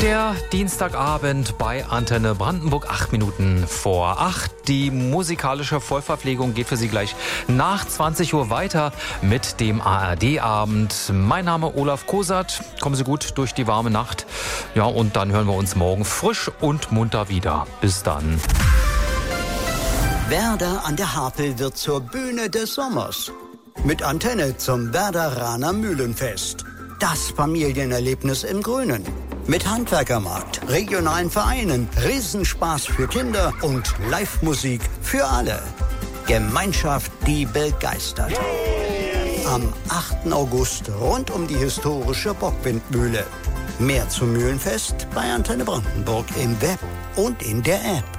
Der Dienstagabend bei Antenne Brandenburg, 8 Minuten vor 8. Die musikalische Vollverpflegung geht für Sie gleich nach 20 Uhr weiter mit dem ARD-Abend. Mein Name Olaf Kosat. Kommen Sie gut durch die warme Nacht. Ja, und dann hören wir uns morgen frisch und munter wieder. Bis dann. Werder an der Havel wird zur Bühne des Sommers. Mit Antenne zum Werderaner Mühlenfest. Das Familienerlebnis im Grünen. Mit Handwerkermarkt, regionalen Vereinen, Riesenspaß für Kinder und Live-Musik für alle. Gemeinschaft, die begeistert. Am 8. August rund um die historische Bockwindmühle. Mehr zum Mühlenfest bei Antenne Brandenburg im Web und in der App.